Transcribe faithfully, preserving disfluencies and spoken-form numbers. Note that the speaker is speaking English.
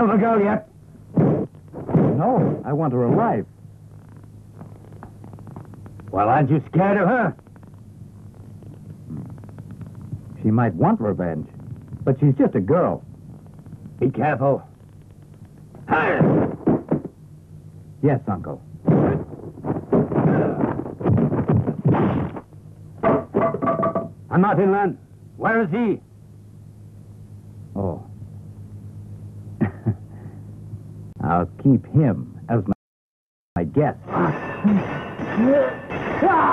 Kill the girl yet? No, I want her alive. Well, aren't you scared of her? She might want revenge, but she's just a girl. Be careful. Hi. Yes, Uncle. I'm not inland. Where is he? Oh. I'll keep him as my, my guest.